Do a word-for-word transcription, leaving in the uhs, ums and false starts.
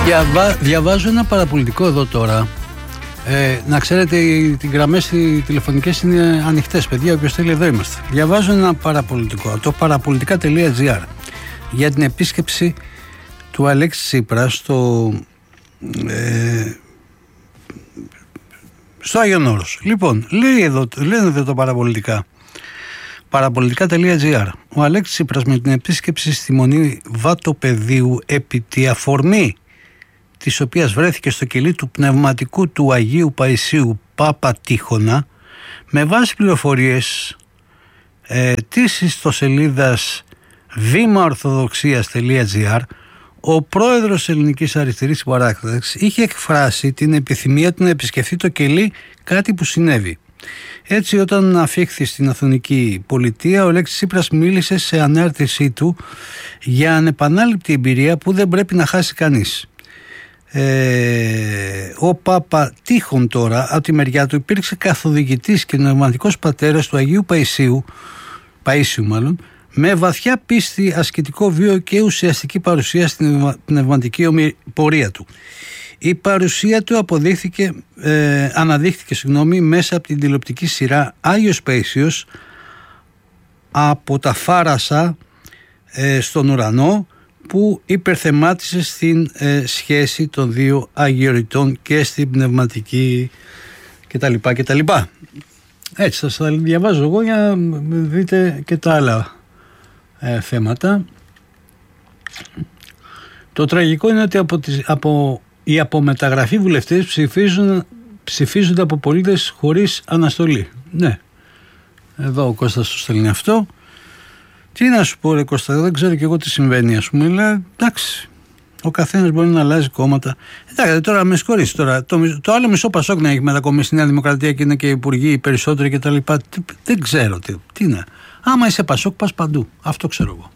Διαβα... Διαβάζω ένα παραπολιτικό εδώ τώρα. Ε, να ξέρετε, οι γραμμές οι τηλεφωνικές είναι ανοιχτές, παιδιά. Όποιος θέλει, εδώ είμαστε. Διαβάζω ένα παραπολιτικό, το παραπολιτικά τελεία τζι άρ, για την επίσκεψη του Αλέξη Τσίπρα στο, ε, στο Άγιον Όρος. Λοιπόν, λέει εδώ, λένε εδώ το παραπολιτικά. παραπολιτικά τελεία τζι άρ. Ο Αλέξης Τσίπρας με την επίσκεψη στη Μονή Βατοπεδίου, επί τη αφορμή της οποίας βρέθηκε στο κελί του πνευματικού του Αγίου Παϊσίου Πάπα Τείχονα, με βάση πληροφορίες ε, της ιστοσελίδας βήμα-ορθοδοξίας τελεία τζι άρ, ο πρόεδρος της Ελληνικής Αριστερής Συμπαράστασης είχε εκφράσει την επιθυμία του να επισκεφθεί το κελί, κάτι που συνέβη. Έτσι, όταν αφήχθη στην Αθωνική Πολιτεία, ο Αλέξης Τσίπρας μίλησε σε ανάρτησή του για ανεπανάληπτη εμπειρία που δεν πρέπει να χάσει κανείς. Ε, ο Πάπα Τείχων τώρα από τη μεριά του υπήρξε καθοδηγητής και πνευματικός πατέρας του Αγίου Παϊσίου, Παΐσιου μάλλον, με βαθιά πίστη, ασκητικό βίο και ουσιαστική παρουσία στην πνευματική πορεία του. Η παρουσία του αποδείχθηκε, ε, αναδείχθηκε συγγνώμη, μέσα από την τηλεοπτική σειρά Άγιος Παΐσιος, από τα Φάρασα ε, στον ουρανό, που υπερθεμάτισε στην ε, σχέση των δύο αγιοριτών και στην πνευματική κτλ. κτλ. Έτσι σας θα διαβάζω εγώ για να δείτε και τα άλλα ε, θέματα. Το τραγικό είναι ότι από, τις, από οι απομεταγραφοί βουλευτές ψηφίζουν, ψηφίζονται από πολίτες χωρίς αναστολή. Ναι, εδώ ο Κώστας το στέλνει αυτό. Τι να σου πω ρε Κώστα, δεν ξέρω και εγώ τι συμβαίνει, ας πούμε, αλλά εντάξει, ο καθένας μπορεί να αλλάζει κόμματα. Εντάξει, τώρα με συγχωρείς τώρα, το, το άλλο μισό Πασόκ να έχει μετακομίσει στη Νέα Δημοκρατία και είναι και υπουργοί οι περισσότεροι κτλ. Δεν ξέρω τι, τι είναι. Άμα είσαι Πασόκ πας παντού, αυτό ξέρω εγώ.